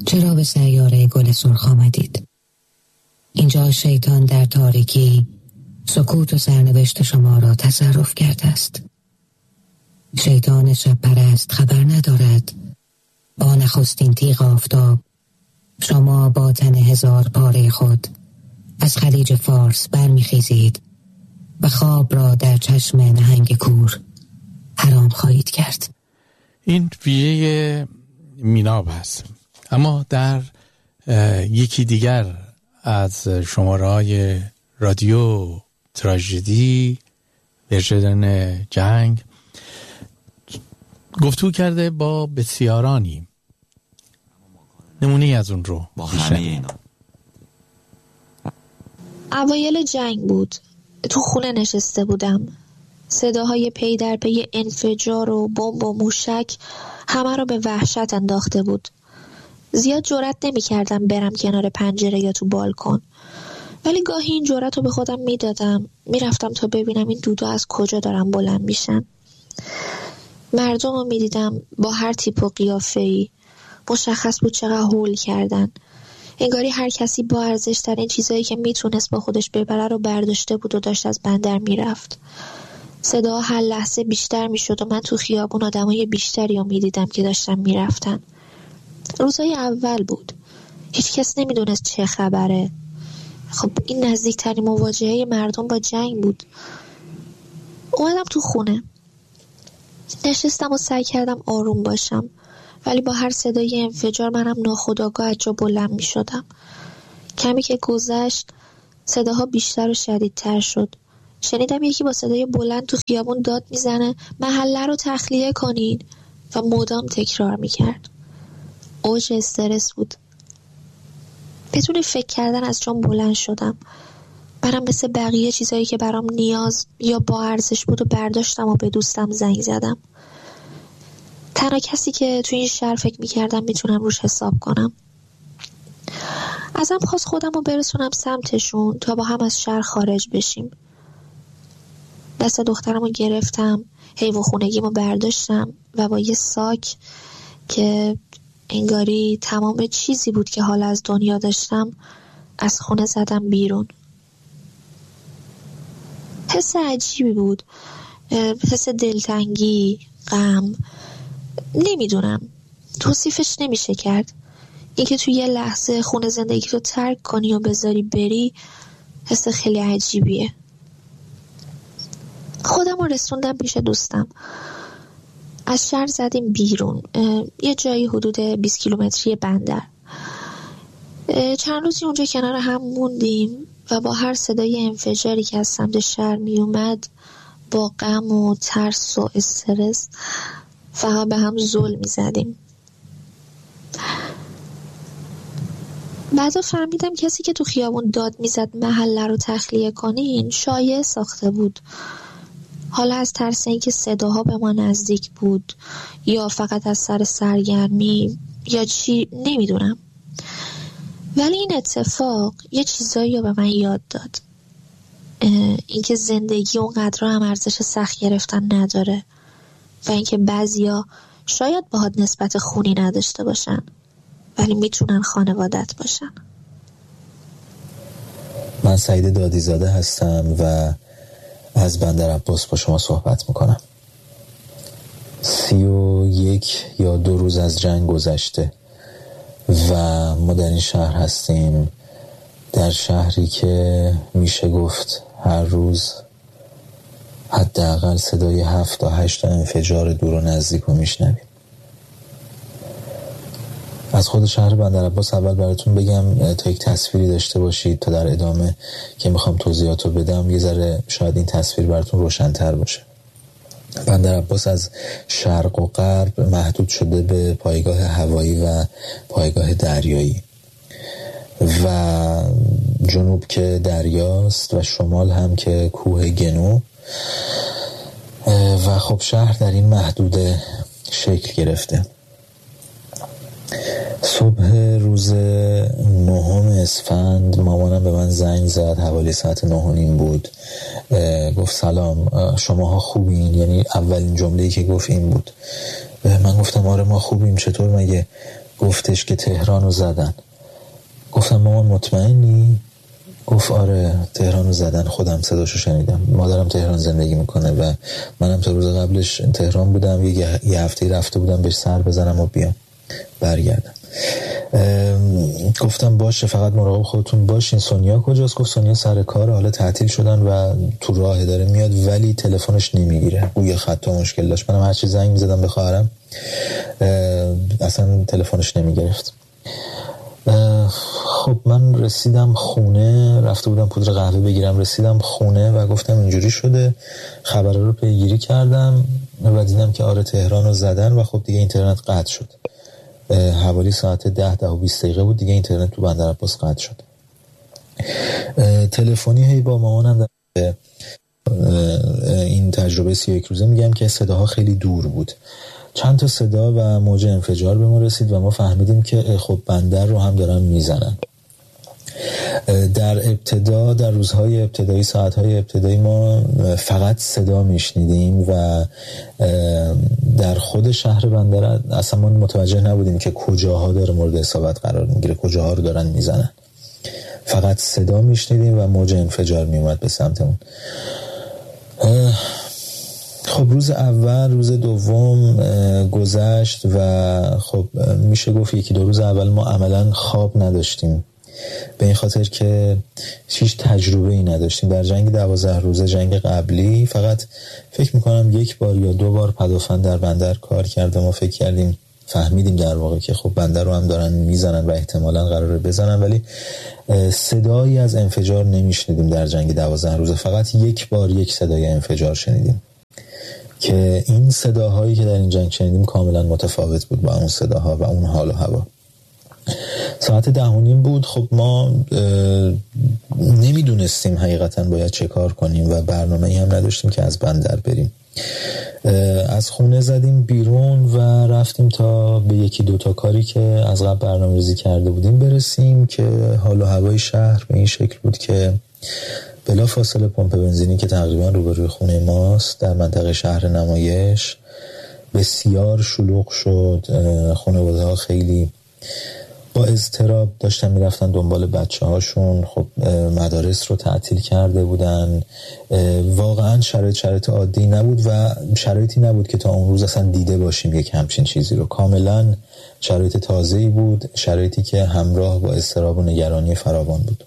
چرا به سیاره گل سرخ آمدید؟ اینجا شیطان در تاریکی سکوت و سرنوشت شما را تصرف کرده است. شیطان شب پرست خبر ندارد با نخستین تیغ آفتاب شما با تن 1000 پاره خود از خلیج فارس برمیخیزید و خواب را در چشم نهنگ کور حرام خواهید کرد. این ویژه میناب هست. اما در یکی دیگر از شماره‌های رادیو تراژدی ورژن جنگ گفتگو کرده با بسیارانی. نمونه از اون رو با همه اینا. اوایل جنگ بود. تو خونه نشسته بودم. صداهای پی در پی انفجار و بمب و موشک همه رو به وحشت انداخته بود. زیاد جرئت نمی‌کردم برم کنار پنجره یا تو بالکن. ولی گاهی این جرأت رو به خودم میدادم. میرفتم تا ببینم این دودا از کجا دارن بلند میشن. مردم رو میدیدم با هر تیپ و قیافه‌ای. مشخص بود چقدر هول کردن. انگاری هر کسی با ارزش ترین چیزایی که میتونست با خودش ببره رو برداشته بود و داشت از بندر میرفت. صدا هر لحظه بیشتر میشد و من تو خیابون آدمای بیشتری رو میدیدم که داشتن میرفتن. روزهای اول بود. هیچ کس نمیدونست چه خبره. خب این نزدیکترین مواجهه مردم با جنگ بود. اومدم تو خونه. نشستم و سعی کردم آروم باشم. ولی با هر صدای انفجار منم ناخودآگاه از جا بلند می شدم. کمی که گذشت صداها بیشتر و شدیدتر شد. شنیدم یکی با صدای بلند تو خیابون داد میزنه محله رو تخلیه کنین و مدام تکرار میکرد. اوج استرس بود. بدون فکر کردن از جام بلند شدم. برام مثل بقیه چیزایی که برام نیاز یا با ارزش بود و برداشتم و به دوستم زنگ زدم. تنها کسی که تو این شهر فکر میکردم میتونم روش حساب کنم. ازم خواست خودم رو برسونم سمتشون تا با هم از شهر خارج بشیم. دست دخترم رو گرفتم، حیوان خونگیمو برداشتم و با یه ساک که انگاری تمام چیزی بود که حالا از دنیا داشتم از خونه زدم بیرون. حس عجیبی بود. حس دلتنگی، غم، نمیدونم، توصیفش نمیشه کرد. اینکه توی یه لحظه خونه زندگی رو ترک کنی و بذاری بری حس خیلی عجیبیه. خودم رو رسوندم پیش دوستم. از شهر زدیم بیرون، یه جایی حدود 20 کیلومتری بندر. چند روزی اونجا کنار هم موندیم و با هر صدای انفجاری که از سمت شهر می اومد با غم و ترس و استرس فقط به هم زل می زدیم. بعدا فهمیدم کسی که تو خیابون داد می زد محله رو تخلیه کنین شایعه ساخته بود. حالا از ترس اینکه صداها به ما نزدیک بود یا فقط از سر سرگرمی یا چی نمیدونم. ولی این اتفاق یه چیزایی رو به من یاد داد. اینکه زندگی اونقدر هم ارزش سخت گرفتن نداره و اینکه بعضیا شاید باهات نسبت خونی نداشته باشن ولی میتونن خانوادت باشن. من سعید دادیزاده هستم و از بندر عباس با شما صحبت میکنم. 31 یا 2 روز از جنگ گذشته و ما در این شهر هستیم، در شهری که میشه گفت هر روز حداقل صدای 7 تا 8 انفجار دور و نزدیک رو میشنویم. از خود شهر بندر عباس اول براتون بگم تا یک تصویری داشته باشید تا در ادامه که میخوام توضیحات رو بدم یه ذره شاید این تصویر براتون روشن‌تر باشه. بندر عباس از شرق و غرب محدود شده به پایگاه هوایی و پایگاه دریایی و جنوب که دریاست و شمال هم که کوه گنو و خب شهر در این محدوده شکل گرفته. صبح روز 9 اسفند مامانم به من زنگ زد، حوالی ساعت 9:30 بود. گفت سلام، شماها خوبین؟ یعنی اولین جمله‌ای که گفت این بود. من گفتم آره ما خوبیم، چطور مگه؟ گفتش که تهران رو زدن. گفتم مامان مطمئنی؟ گفت آره تهران رو زدن، خودم صداشو شنیدم، مادرم تهران زندگی میکنه و منم تا روز قبلش تهران بودم، یه هفته رفته بودم بهش سر بزنم و بیام برگردم. گفتم باشه فقط مراقب خودتون باشین. سونیا کجاست؟ گفت سونیا سر کار، حالا تعطیل شدن و تو راه داره میاد ولی تلفنش نمیگیره، گویا خط مشکل داشت. منم هر چی زنگ میزدم به خواهرم اصلا تلفنش نمیگرفت. خب من رسیدم خونه، رفته بودم پودر قهوه بگیرم، رسیدم خونه و گفتم اینجوری شده، خبر رو پیگیری کردم و دیدم که آره تهران رو زدن و خب دیگه اینترنت قطع شد. حوالی ساعت 10 و 20 دقیقه بود دیگه اینترنت تو بندرعباس قطع شد. تلفنی هی با مامانم در این تجربه 31 روزه میگم که صداها خیلی دور بود، چند تا صدا و موج انفجار به ما رسید و ما فهمیدیم که خب بندر رو هم دارن میزنن. در ابتدا، در روزهای ابتدایی، ساعتهای ابتدایی ما فقط صدا میشنیدیم و در خود شهر بندر اصلا ما متوجه نبودیم که کجاها داره مورد اصابت قرار میگیره، کجاها رو دارن میزنن. فقط صدا میشنیدیم و موج انفجار میومد به سمتمون. خب روز اول، روز دوم گذشت و خب میشه گفت یکی دو روز اول ما عملا خواب نداشتیم، به این خاطر که هیچ تجربه ای نداشتیم. در جنگ 12 روزه، جنگ قبلی، فقط فکر میکنم 1 بار یا 2 بار پدافند در بندر کار کرده. ما فکر کردیم، فهمیدیم در واقع که خب بندر رو هم دارن میزنن و احتمالاً قراره بزنن، ولی صدایی از انفجار نمیشنیدیم در جنگ 12 روزه. فقط 1 بار 1 صدای انفجار شنیدیم که این صداهایی که در این جنگ شنیدیم کاملا متفاوت بود با اون صداها و اون حال و هوا. ساعت 10:30 بود. خب ما نمیدونستیم حقیقتا باید چه کار کنیم و برنامه‌ای هم نداشتیم که از بندر بریم. از خونه زدیم بیرون و رفتیم تا به 1-2 تا کاری که از قبل برنامه‌ریزی کرده بودیم برسیم که حال و هوای شهر به این شکل بود که بلا فاصله پمپ بنزینی که تقریبا روبروی خونه ماست در منطقه شهر نمایش بسیار شلوغ شد. خانواده‌ها خیلی با اضطراب داشتن میرفتن دنبال بچه هاشون. خب مدارس رو تعطیل کرده بودن. واقعا شرایط عادی نبود و شرایطی نبود که تا اون روز اصلا دیده باشیم یک همچین چیزی رو. کاملا شرایط تازه‌ای بود، شرایطی که همراه با اضطراب و نگرانی فراوان بود.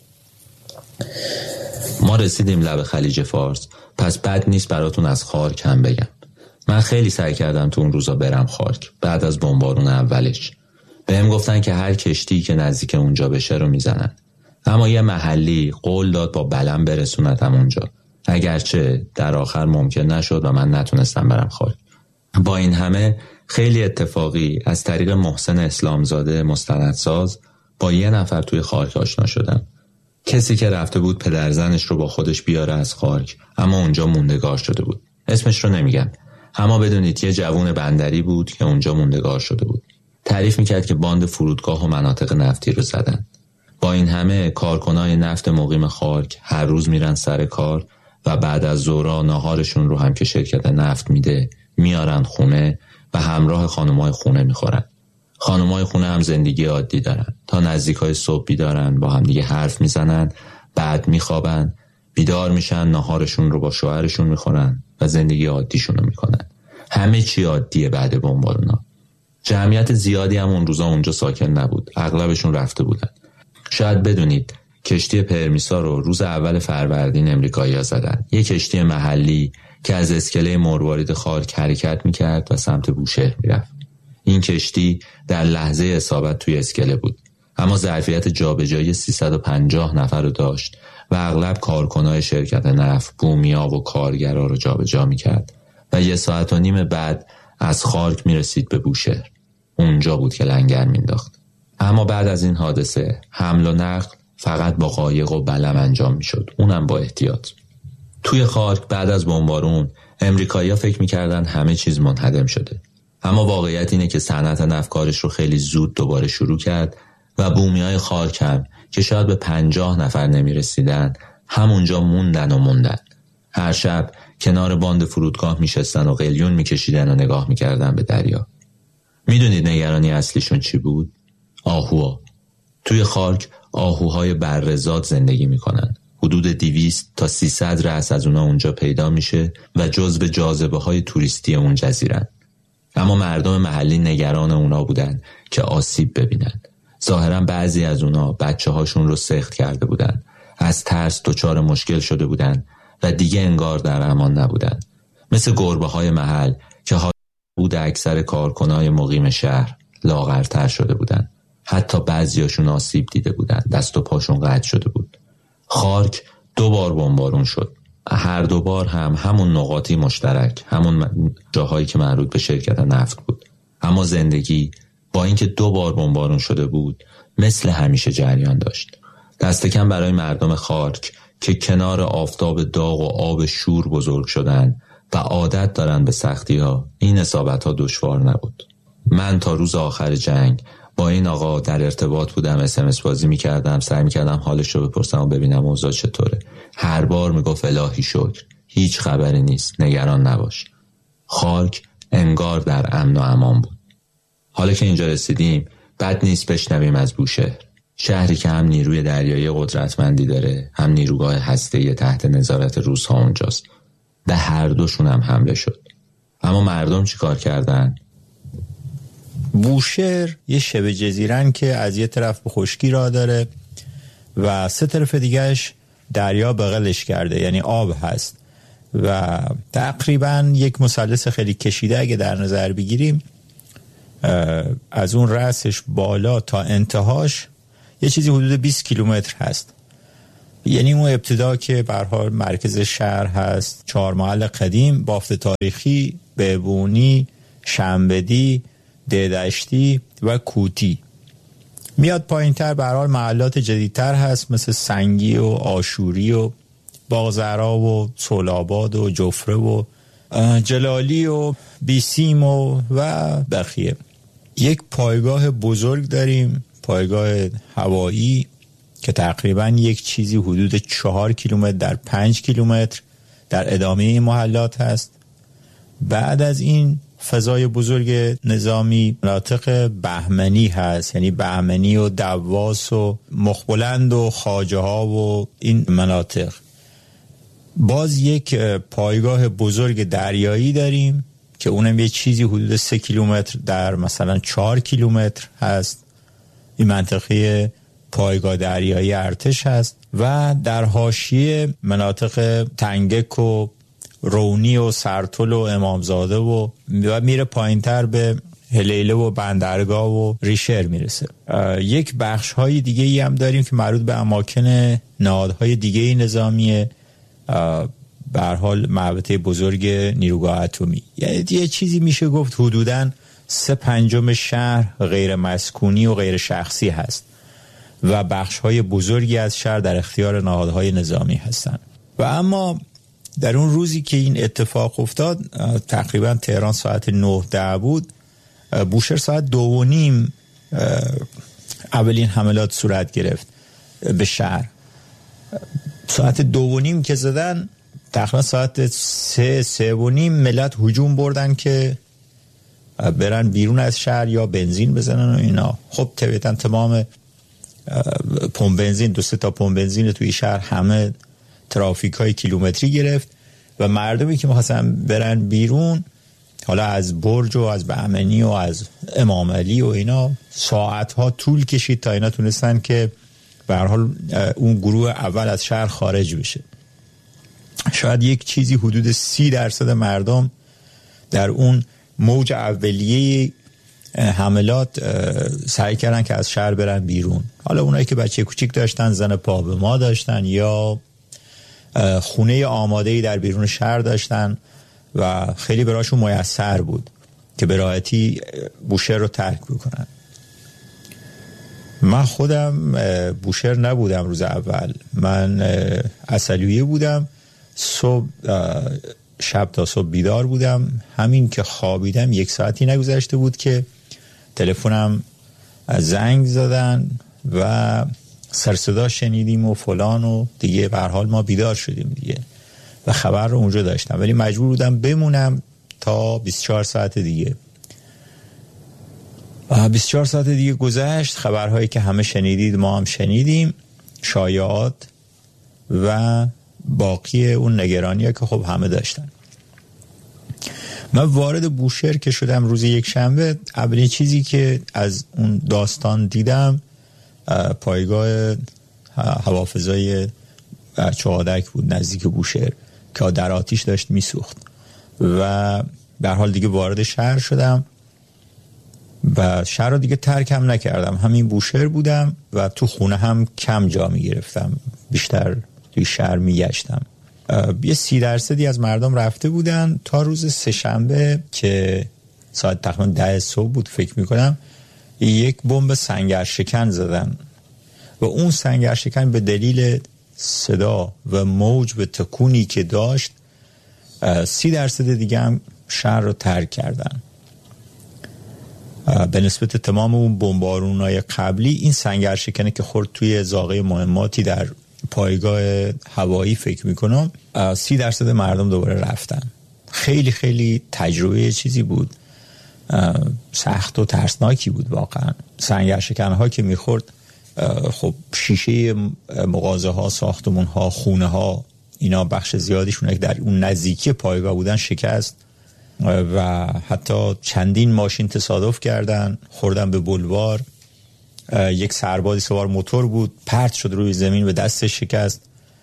ما رسیدیم لب خلیج فارس، پس بد نیست براتون از خارک هم بگم. من خیلی سعی کردم تو اون روزا برم خارک بعد از بمبارون اولش. بهم گفتن که هر کشتی که نزدیک اونجا بشه رو میزنن، اما یه محلی قول داد با بلم برسونتم اونجا، اگرچه در آخر ممکن نشد و من نتونستم برم خارک. با این همه خیلی اتفاقی از طریق محسن اسلامزاده مستندساز با یه نفر توی خارک آشنا شدم. کسی که رفته بود پدرزنش رو با خودش بیاره از خارک، اما اونجا موندگار شده بود. اسمش رو نمیگم، اما بدونید یه جوون بندری بود که اونجا موندگار شده بود. تعریف میکرد که باند فرودگاه و مناطق نفتی رو زدن. با این همه کارکنای نفت مقیم خارک هر روز میرن سر کار و بعد از ظهر ناهارشون رو هم که شرکت نفت میده میارن خونه و همراه خانمای خونه میخورن. خانمای خونه هم زندگی عادی دارن، تا نزدیکای صبح بیدارن، با هم دیگه حرف میزنن، بعد میخوابن، بیدار میشن، ناهارشون رو با شوهرشون میخورن و زندگی عادیشون رو میکنن. همه چی عادیه بعد بمبارونا. جمعیت زیادی هم اون روزا اونجا ساکن نبود، اغلبشون رفته بودن. شاید بدونید کشتی پرمیسا رو روز اول فروردین امریکایی‌ها زدن. یک کشتی محلی که از اسکله مروارید خارک حرکت میکرد و سمت بوشهر میرفت. این کشتی در لحظه اصابت توی اسکله بود، اما ظرفیت جابجایی 350 نفر رو داشت و اغلب کارکنای شرکت نفت، بومیا و کارگرا رو جابجا میکرد و 1.5 ساعت بعد از خارک میرسید به بوشهر. اونجا بود که لنگر مینداخت. اما بعد از این حادثه حمل و نقل فقط با قایق و بلم انجام میشد، اونم با احتیاط. توی خارک بعد از بمبارون امریکایی‌ها فکر میکردن همه چیز منهدم شده، اما واقعیت اینه که صنعت نفت کارش رو خیلی زود دوباره شروع کرد و بومیای خارک هم که شاید به 50 نفر نمیرسیدن همونجا موندن. هر شب کنار باند فرودگاه میشستن و قلیون میکشیدن و نگاه میکردن به دریا. میدونید نگرانی اصلیشون چی بود؟ آهوها. توی خاک آهوهای بره‌زاد زندگی میکنن. حدود 200 تا 300 رأس از اونا اونجا پیدا میشه و جزو جاذبه‌های توریستی اون جزیرن. اما مردم محلی نگران اونا بودن که آسیب ببینن. ظاهرا بعضی از اونا بچه‌هاشون رو سخت کرده بودن. از ترس دچار مشکل شده بودن و دیگه انگار در امان نبودن. مثل گربه‌های محل که بود اکثر کارکنای مقیم شهر لاغرتر شده بودن. حتی بعضیاشون آسیب دیده بودن. دست و پاشون قطع شده بود. خارک 2 بار بمبارون شد. هر 2 بار هم همون نقاطی مشترک، همون جاهایی که مربوط به شرکت نفت بود. اما زندگی با اینکه 2 بار بمبارون شده بود مثل همیشه جریان داشت. دست کم برای مردم خارک که کنار آفتاب داغ و آب شور بزرگ شدن و عادت دارن به سختی ها، این اصابت ها دشوار نبود. من تا روز آخر جنگ با این آقا در ارتباط بودم، SMS بازی میکردم، سعی میکردم حالش رو بپرسم و ببینم اوضاع چطوره. هر بار میگفت الهی شکر، هیچ خبری نیست، نگران نباش. خارک انگار در امن و امان بود. حالا که اینجا رسیدیم بد نیست بشنویم از بوشهر، شهری که هم نیروی دریایی قدرتمندی داره، هم نیروگاه هسته‌ای تحت نظارت روس‌ها اونجاست. به هر دوشون هم حمله شد. اما مردم چی کار کردن؟ بوشهر یه شبه جزیره‌ن که از یه طرف به خشکی راه داره و 3 طرف دیگهش دریا بغلش کرده، یعنی آب هست و تقریبا یک مثلث خیلی کشیده اگه در نظر بگیریم، از اون رأسش بالا تا انتهاش یه چیزی حدود 20 کیلومتر هست. یعنی اون ابتدا که به هر حال مرکز شهر هست 4 محل قدیم، بافت تاریخی، بهبونی، شنبدی، دهدشتی و کوتی. میاد پایین تر به هر حال محلات جدیدتر هست مثل سنگی و آشوری و باغزرا و سولاباد و جفره و جلالی و بیسیم و بخیه. یک پایگاه بزرگ داریم، پایگاه هوایی که تقریبا یک چیزی حدود 4 کیلومتر در 5 کیلومتر در ادامه این محلات هست. بعد از این فضای بزرگ نظامی مناطق بهمنی هست، یعنی بهمنی و دواس و مخبلند و خواجه ها و این مناطق. باز یک پایگاه بزرگ دریایی داریم که اونم یه چیزی حدود 3 کیلومتر در مثلا 4 کیلومتر هست. این منطقه پایگاه دریایی ارتش هست و در حاشیه مناطق تنگک و رونی و سرتل و امامزاده و میره پایینتر به هلیله و بندرگاه و ریشر میرسه. یک بخش های دیگه ای هم داریم که مربوط به اماکن نهادهای دیگه نظامیه، به هر حال محوطه بزرگ نیروگاه اتمی. یعنی یه چیزی میشه گفت حدوداً 3/5 شهر غیر مسکونی و غیر شخصی هست و بخش های بزرگی از شهر در اختیار نهادهای نظامی هستن. و اما در اون روزی که این اتفاق افتاد، تقریبا تهران ساعت 9-10 بود، بوشهر ساعت 2:30 اولین حملات صورت گرفت به شهر. ساعت 2:30 که زدن، تقریبا ساعت 3:30 ملت هجوم بردن که برن بیرون از شهر یا بنزین بزنن و اینا. خب طبیعتا تمام پمپ بنزین، 2-3 تا پمپ بنزین توی شهر همه ترافیک های کیلومتری گرفت و مردمی که می‌خواستن برن بیرون، حالا از برج و از بهمنی و از امام علی و اینا، ساعتها طول کشید تا اینا تونستن که به هر حال اون گروه اول از شهر خارج بشه. شاید یک چیزی حدود 30% مردم در اون موج اولیه حملات سعی کردن که از شهر برن بیرون. حالا اونایی که بچه کوچیک داشتن، زن پا به ما داشتن یا خونه آماده‌ای در بیرون شهر داشتن و خیلی براشون میسر بود که به راحتی بوشهر رو ترک بکنن. من خودم بوشهر نبودم روز اول، من عسلویه بودم. صبح شب تا صبح بیدار بودم. همین که خوابیدم 1 ساعتی نگذشته بود که تلفنم زنگ زدن و سرصدا شنیدیم و فلان و دیگه به هر حال ما بیدار شدیم دیگه و خبر رو اونجا داشتم، ولی مجبور بودم بمونم تا 24 ساعت دیگه. 24 ساعت دیگه گذشت، خبرهایی که همه شنیدید ما هم شنیدیم، شایعات و باقی اون نگرانیه که خب همه داشتن. من وارد بوشهر که شدم روز یک شنبه، اولین چیزی که از اون داستان دیدم پایگاه هوافضای چهادک بود نزدیک بوشهر که در آتیش داشت میسوخت و در حال دیگه وارد شهر شدم و شهر رو دیگه ترکم نکردم، همین بوشهر بودم و تو خونه هم کم جا میگرفتم، بیشتر توی شهر میگشتم. یه 30% از مردم رفته بودن تا روز سه‌شنبه که ساعت تقریبا 10 صبح بود فکر میکنم، یک بمب سنگرشکن زدن و اون سنگرشکن به دلیل صدا و موج و تکونی که داشت 30% دیگه هم شهر رو ترک کردن. به نسبت تمام اون بمبارون‌های قبلی این سنگرشکنه که خورد توی زاغه مهماتی در پایگاه هوایی فکر میکنم 30% مردم دوباره رفتن. خیلی خیلی تجربه چیزی بود، سخت و ترسناکی بود واقعا. سنگرشکن‌ها که میخورد خب شیشه مغازه ها، ساختمون ها، خونه ها، اینا بخش زیادیشون که در اون نزدیکی پایگاه بودن شکست و حتی چندین ماشین تصادف کردن، خوردن به بلوار. یک سربازی سوار موتور بود پرت شد روی زمین و دستش شکست.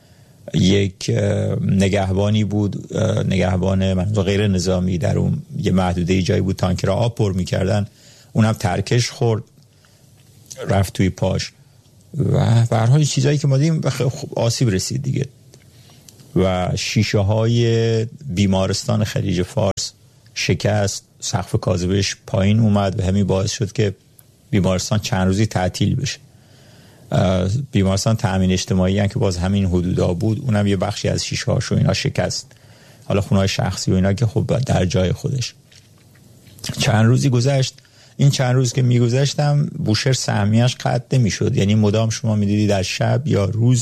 یک نگهبانی بود، نگهبان منظور غیر نظامی، در اون یه محدوده جایی بود تانکر آب پر می‌کردن، اونم ترکش خورد رفت توی پاش و به هر حال چیزایی که ما دیدیم آسیب رسید دیگه. و شیشه های بیمارستان خلیج فارس شکست، سقف کاذبش پایین اومد و همین باعث شد که بیمارستان چند روزی تعطیل بشه. بیمارستان تأمین اجتماعی هم که باز همین حدودا بود، اونم یه بخشی از شیشه هاشو اینا شکست. حالا خونه‌های شخصی و اینا که خب در جای خودش. چند روزی گذشت، این چند روز که میگذشتم بوشهر سهمیش قطع نمیشد، یعنی مدام شما میدیدی در شب یا روز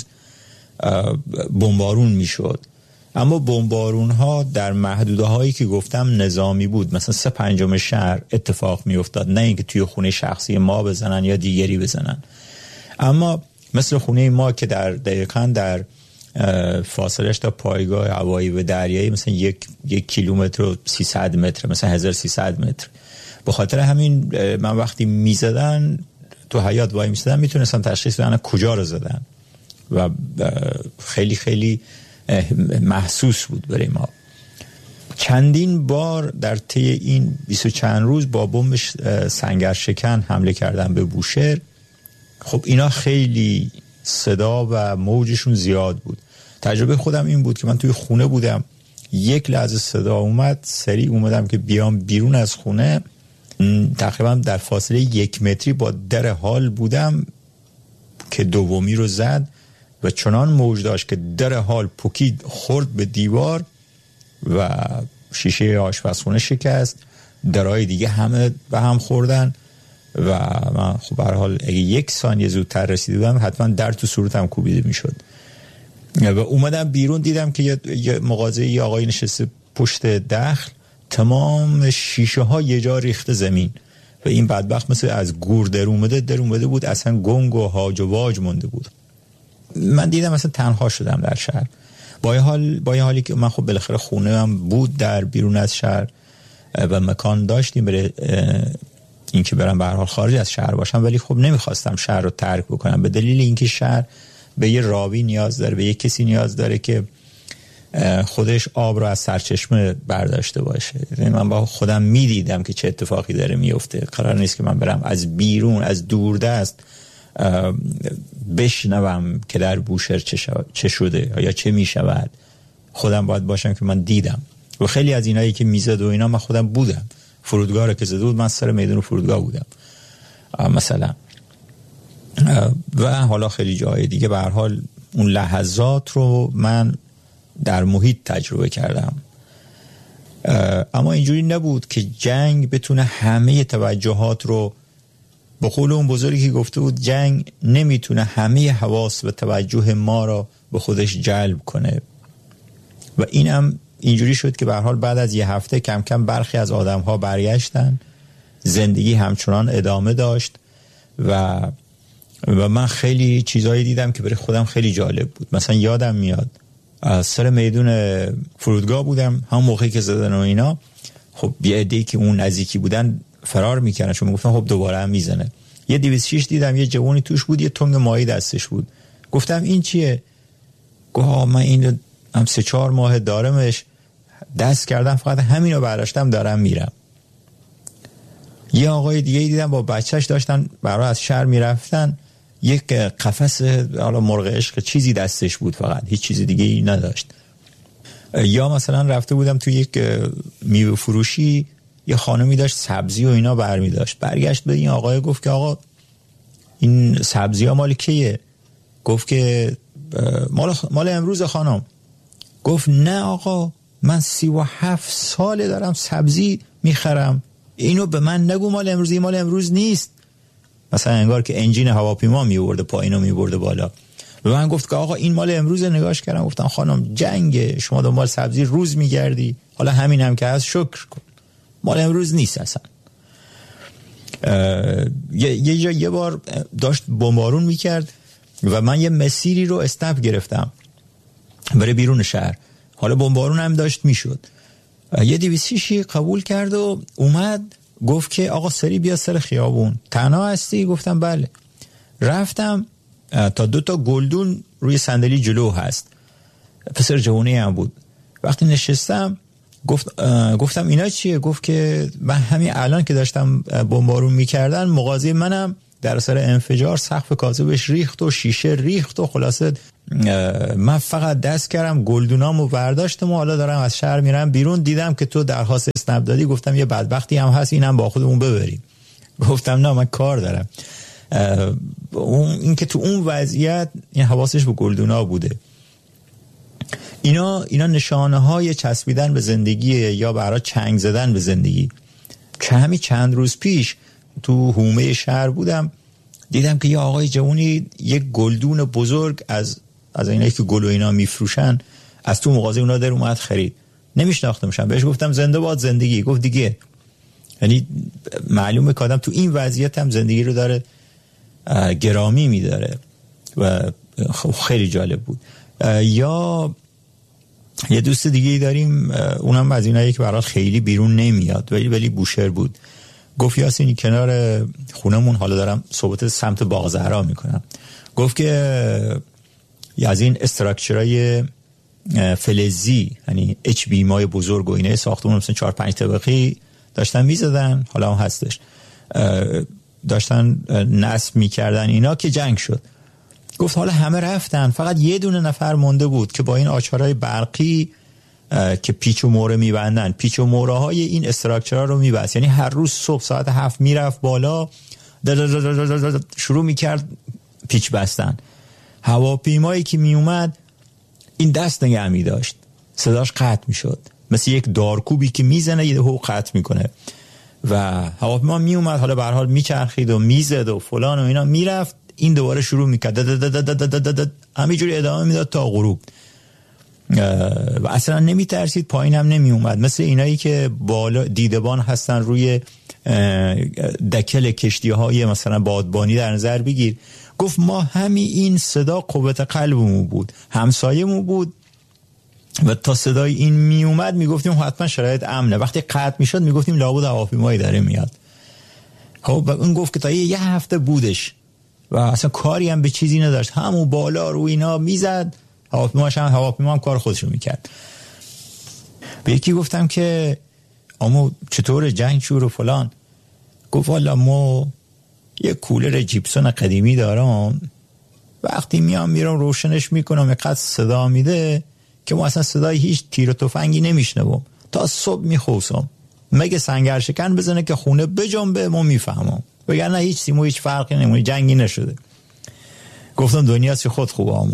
بمبارون میشد، اما بمبارون ها در محدوده هایی که گفتم نظامی بود، مثلا 3/5 شهر اتفاق میافتاد، نه اینکه توی خونه شخصی ما بزنن یا دیگری بزنن. اما مثل خونه ما که در دقیقاً در فاصلش تا پایگاه هوایی و دریایی مثلا 1 کیلومتر و 300 متر، مثلا 1300 متر. به خاطر همین من وقتی میزدن تو حیاط وای میستادم میتونستم تشخیص بدم کجا رو زدن و خیلی خیلی محسوس بود برای ما. چندین بار در طی این 20 چند روز با بمب سنگرشکن حمله کردن به بوشهر. خب اینا خیلی صدا و موجشون زیاد بود. تجربه خودم این بود که من توی خونه بودم، یک لحظه صدا اومد، سریع اومدم که بیام بیرون از خونه، تقریبا در فاصله 1 متری با در حال بودم که دومی رو زد و چنان موج داشت که در حال پکید، خورد به دیوار و شیشه آشپزخونه شکست، درهای دیگه همه به هم خوردن و من خب به هر حال اگه 1 ثانیه زودتر رسیده بودم حتما در تو صورتم کوبیده میشد. و اومدم بیرون دیدم که یه مغازه یه آقای نشسته پشت دخل، تمام شیشه ها یه جا ریخته زمین و این بدبخت مثل از گور در اومده بود، اصلا گنگ و هاج و واج مونده بود. من دیدم مثلا تنها شدم در شهر. با این حالی که من خب بالاخره خونه هم بود در بیرون از شهر و مکان داشتیم برای اینکه برم به هر حال خارج از شهر باشم، ولی خب نمیخواستم شهر رو ترک بکنم به دلیل اینکه شهر به یه راوی نیاز داره، به یه کسی نیاز داره که خودش آب رو از سرچشمه برداشته باشه. من با خودم میدیدم که چه اتفاقی داره میفته. قرار نیست که من برم از بیرون، از دوردست بشنوم که در بوشهر چه شده یا چه میشود. خودم باید باشم که من دیدم و خیلی از اینایی که میزد و اینا من خودم بودم. فرودگاه رو که زده بود من سر میدون فرودگاه بودم مثلا، و حالا خیلی جای دیگه. به هر حال اون لحظات رو من در محیط تجربه کردم. اما اینجوری نبود که جنگ بتونه همه توجهات رو، به قول اون بزرگی که گفته بود جنگ نمیتونه همه حواس و توجه ما را به خودش جلب کنه. و اینم اینجوری شد که به هر حال بعد از 1 هفته کم کم برخی از آدم‌ها برگشتن زندگی همچنان ادامه داشت و من خیلی چیزایی دیدم که برای خودم خیلی جالب بود. مثلا یادم میاد سر میدون فرودگاه بودم، هم موقعی که زدن و اینا، خب یه عده‌ای که اون نزدیکی بودن فرار میکردن، چون میگفتن خب دوباره هم میزنه. یه 206 دیدم، یه جوانی توش بود، یه تنگ ماهی دستش بود. گفتم این چیه؟ گفت من اینو هم 3-4 ماه دارمش، دست کردم فقط همینو برداشتم دارم میرم. یه آقای دیگه دیدم با بچهش داشتن برای از شهر میرفتن، یک قفس حالا مرغ عشق چیزی دستش بود، فقط هیچ چیز دیگه ای نداشت. یا مثلا رفته بودم تو یک میوه فروشی، یه خانمی داشت سبزی و اینا برمی داشت، برگشت به این آقای گفت که آقا این سبزی ها مال کیه؟ گفت که مال امروز خانم. گفت نه آقا، من 37 ساله دارم سبزی میخرم، اینو به من نگو مال امروزی، مال امروز نیست. مثلا انگار که انجین هواپیما میورده پایینو میبرده بالا. به من گفت که آقا این مال امروز. نگاش کردم گفتم خانم جنگه، شما دنبال سبزی روز میگردی، حالا همین هم که هست شکر کن، مال امروز نیست اصلا. یه بار داشت بمبارون میکرد و من یه مسیری رو اسنپ گرفتم برای بیرون شهر، حالا بمبارون هم داشت میشد. یه 206 قبول کرد و اومد گفت که آقا سری بیا سر خیابون، تنها هستی؟ گفتم بله. رفتم تا 2 گلدون روی صندلی جلو هست، پسر جوانی هم بود. وقتی نشستم گفتم اینا چیه؟ گفت که من همین الان که داشتم بمبارون میکردن مغازه منم در اثر انفجار سقف کاذبش ریخت و شیشه ریخت و خلاصه من فقط دست کردم گلدونامو برداشتم و حالا دارم از شهر میرم بیرون، دیدم که تو درخواست اسنپ دادی، گفتم یه بدبختی هم هست اینم با خودمون ببریم. گفتم نه من کار دارم. این که تو اون وضعیت این حواسش به گلدونا بوده. اینا نشانه های چسبیدن به زندگی یا برای چنگ زدن به زندگی. همین چند روز پیش تو حومه شهر بودم، دیدم که یه آقای جوانی یک گلدون بزرگ از اینایی که گل و اینا میفروشن از تو مغازه اونا در اومد خرید. نمیشناختمشم، بهش گفتم زنده باد زندگی. گفت دیگه، یعنی معلومه که آدم تو این وضعیت هم زندگی رو داره گرامی میداره و خیلی جالب بود. یا یه دوست دیگه داریم، اونم از اینایی که برات خیلی بیرون نمیاد ولی بوشهر بود. گفت یاسین کنار خونمون حالا دارم صحبت سمت باغ زهرا میکنم، گفت که از این استراکچرای فلزی، یعنی اچ بی مای بزرگ و اینه ساختمون مثلا 4-5 طبقی داشتن میزدن، حالا هم هستش، داشتن نصب میکردن اینا که جنگ شد. گفت حالا همه رفتن، فقط یه دونه نفر مونده بود که با این آچارهای برقی که پیچ و موره میبندن، پیچ و موره های این استراکچرها رو میبست. یعنی هر روز صبح ساعت 7 میرفت بالا، شروع میکرد پیچ بستن. هواپیمایی که میومد این دست نگه میداشت، صداش قطع میشد، مثل یک دارکوبی که میزنه یه هو قطع میکنه. و هواپیما میومد، حالا به هر حال میچرخید و میزد و فلان و اینا، میرفت این دوباره شروع میکرد همینجوری ادامه میداد تا غروب و اصلا نمیترسید، پایین هم نمی اومد. مثل اینایی که بالا دیدبان هستن روی دکل کشتی های مثلا بادبانی در نظر بگیر. گفت ما همین این صدا قوت قلبمون بود، همسایه‌مون بود و تا صدای این می اومد میگفتیم حتما شرایط امنه. وقتی قطع میشد میگفتیم لابد هواپیمایی داره میاد. خب اون گفت که تا یه هفته بودش و اصلا کاری هم به چیزی نداشت، همون بالا رو اینا میزد، هواپیما هم کار خودشو میکرد. به یکی گفتم که اما چطور جنگ شور و فلان؟ گفت والا ما یه کولر جیپسون قدیمی دارم، وقتی میام میرم روشنش میکنم اینقدر صدا میده که ما اصلا صدای هیچ تیر و تفنگی نمیشنوم، تا صبح میخوسم، مگه سنگر شکن بزنه که خونه بجنبه ما میفهمم، وگرنه هیچ سیمو هیچ فرقی نمونه، جنگی نشده. گفتم دنیا سی خود خوبه همو.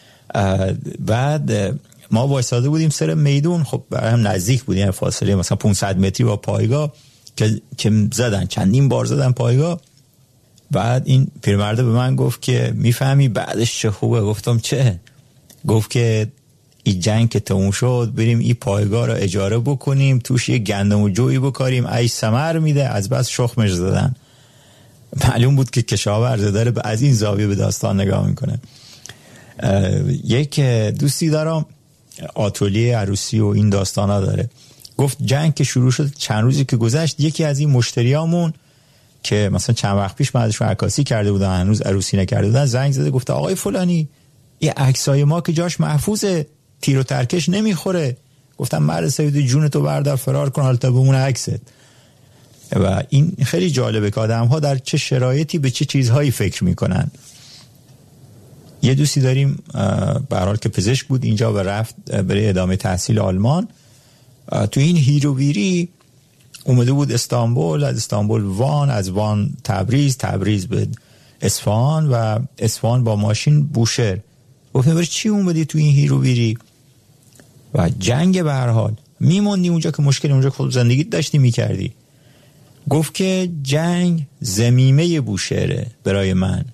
بعد ما وایساده بودیم سر میدون، خب هم نزدیک بودیم، فاصله مثلا 500 متری با پایگاه که زدن، چندین بار زدن پایگاه. بعد این پیرمرده به من گفت که میفهمی بعدش چه خوبه؟ گفتم چه؟ گفت که این جنگ که تموم شد بریم این پایگاه رو اجاره بکنیم، توش یه گندم و جویی بکاریم، ای ثمر میده، از بس شخمش زدن. معلوم بود که کشاورز داره از این زاویه به داستان نگاه میکنه. یک دوستی دارم آتلیه عروسی و این داستانا داره، گفت جنگ که شروع شد چند روزی که گذشت، یکی از این مشتریامون که مثلا چند وقت پیش من ازشون عکاسی کرده بودن هنوز عروسی نکرده بودن، زنگ زده گفته آقای فلانی این عکسای ما که جاش محفوظه، تیر و ترکش نمیخوره. گفتم مرد سید جونتو بردار فرار کن حالتا بمونه عکست. و این خیلی جالبه که آدم ها در چه شرایطی به چه چیزهایی فکر میکنن. یه دوستی داریم به هر حال که پزشک بود اینجا و رفت برای ادامه تحصیل آلمان. تو این هیروویری اومده بود استانبول، از استانبول وان، از وان تبریز، تبریز به اصفهان و اصفهان با ماشین بوشهر. گفتم برای چی اومدی تو این هیروویری؟ و جنگ به هر حال میموندی اونجا که مشکل اونجا خود زندگی داشتی میکردی. گفت که جنگ ضمیمه بوشهره برای من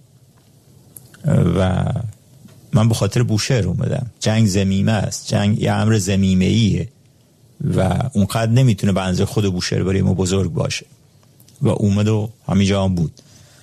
و من به خاطر بوشهر اومدم. جنگ ضمیمه است، جنگ یه امر ضمیمه ایه و اونقدر نمیتونه به اندازه خود بوشهر برای ما بزرگ باشه و اومد و همینجا هم بود.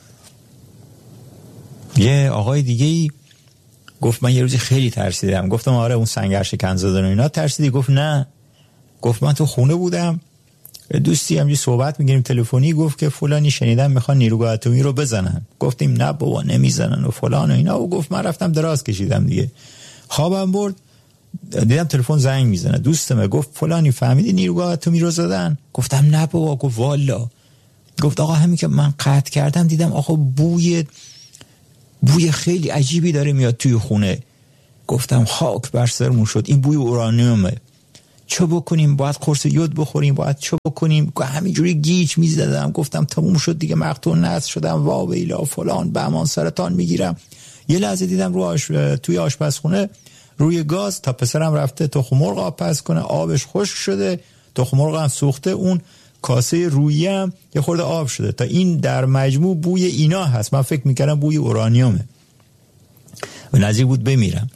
یه آقای دیگه ای گفت من یه روزی خیلی ترسیدم. گفتم آره اون سنگر شکن زدن و اینا ترسیدی؟ گفت نه. گفت من تو خونه بودم، دوستی همجوری صحبت میگیریم تلفنی، گفت که فلانی شنیدم میخوان نیروگاه اتمی رو بزنن. گفتیم نه بابا نمیزنن و فلان و اینا. و گفت من رفتم دراز کشیدم دیگه، خوابم برد، دیدم تلفن زنگ میزنه، دوستم گفت فلانی فهمیدی نیروگاه اتمی رو زدن؟ گفتم نه بابا. گفت والا. گفت آقا همین که من قطع کردم دیدم آقا بوی خیلی عجیبی داره میاد توی خونه. گفتم خاک بر سرمون شد، این بوی اورانیومه، چه بکنیم؟ باید قرص یود بخوریم، باید چه بکنیم؟ همینجوری گیج میزدم. گفتم تموم شد دیگه، مقتول نصر شدم، وا ویلا فلان، بهمان سرطان میگیرم. یه لحظه دیدم توی آشپزخونه روی گاز تا پسرم رفته تخم مرغ آب پز کنه، آبش خشک شده، تخم مرغ هم سوخته، اون کاسه رویی هم یه خورده آب شده. تا این در مجموع بوی اینا هست. من فکر میکردم بوی اورانیومه و نزدیک بود بمیرم.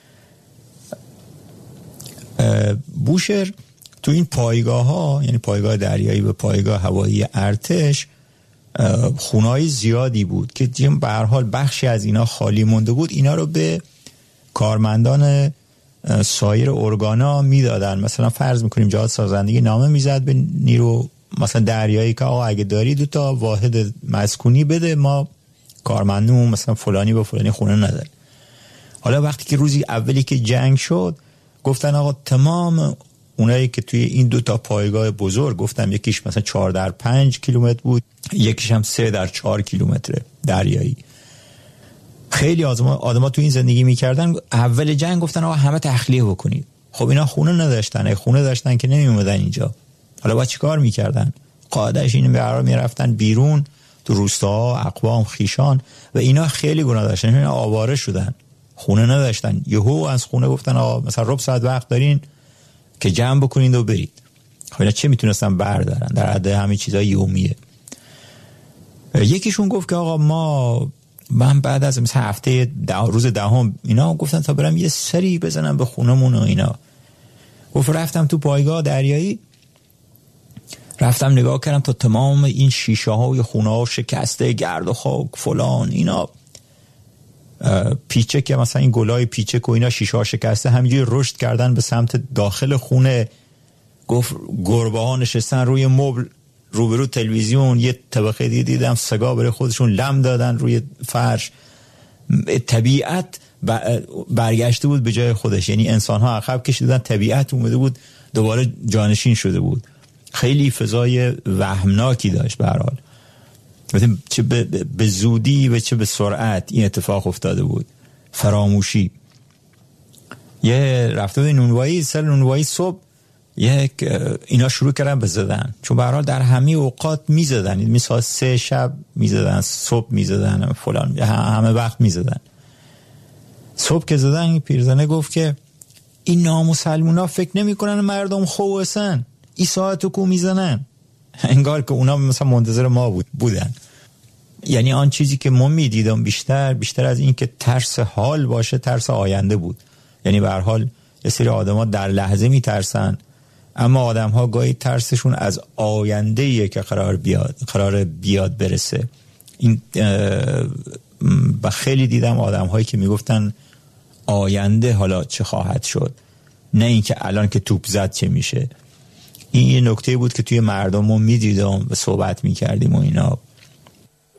بوشهر تو این پایگاه ها، یعنی پایگاه دریایی و پایگاه هوایی ارتش، خونه‌های زیادی بود که به هر حال بخشی از اینا خالی مونده بود. اینا رو به کارمندان سایر ارگانا میدادن. مثلا فرض میکنیم جهاد سازندگی نامه میزد به نیرو مثلا دریایی که آقا اگه داری 2 واحد مسکونی بده، ما کارمندمون مثلا فلانی به فلانی خونه نداره. حالا وقتی که روزی اولی که جنگ شد گفتن آقا تمام اونایی که توی این 2 پایگاه بزرگ، گفتم یکیش مثلا 4x5 کیلومتر بود، یکیش هم 3x4 کیلومتر دریایی، خیلی آدما تو این زندگی میکردن. اول جنگ گفتن آقا همه تخلیه بکنید. خب اینا خونه نداشتن، خونه داشتن که نمی اومدن اینجا. حالا با چیکار میکردن؟ قاعدش اینو قرار میرفتن بیرون تو روستاها، اقوام، خیشان و اینا خیلی گناه داشتن، اینا آواره شدن، خونه نداشتن. یهو از خونه گفتن آقا مثلا ربع ساعت وقت دارین که جمع بکنید و برید. خب اینا چه میتونستن بردارن در حد همین چیزای یومیه؟ یکیشون گفت که آقا من بعد از مثلا هفته روز 10 اینا گفتن تا برم یه سری بزنم به خونمون و اینا. گفت رفتم تو پایگاه دریایی، رفتم نگاه کردم تا تمام این شیشه های خونه ها شکسته، گرد و خاک فلان اینا، پیچه که مثلا این گلای پیچه و اینا شیشه ها شکسته همینجوری رشد کردن به سمت داخل خونه. گفت گربه ها نشستن روی مبل روبرو تلویزیون، یه طبقه دیدم سگا برای خودشون لم دادن روی فرش. طبیعت برگشته بود به جای خودش، یعنی انسان ها عقب کشیدن، طبیعت اومده بود دوباره جانشین شده بود. خیلی فضای وهمناکی داشت به هر حال، چه به زودی و چه به سرعت این اتفاق افتاده بود. فراموشی. یه رفته بود نونوایی، سر نونوایی صبح اینا شروع کردن به زدن، چون به هر حال در همه اوقات میزدن، مثلا 3 شب میزدن، صبح میزدن، فلان همه وقت میزدن. صبح که زدن این پیرزنه گفت که این نامسلمونا فکر نمیکنن مردم خوب هستن، این ساعتو کو میزنن، انگار که اونا مثلا منتظر ما بودن. یعنی آن چیزی که ما میدیدم بیشتر از این که ترس حال باشه، ترس آینده بود. یعنی به هر حال یه سری آدم‌ها در لحظه میترسن، اما آدم‌ها گاهی ترسشون از آینده‌ایه که قرار بیاد برسه. این و خیلی دیدم آدم‌هایی که میگفتن آینده حالا چه خواهد شد، نه اینکه الان که توپ زد چه میشه. این یه نکته بود که توی مردم ما میدیدم و صحبت میکردیم و اینا.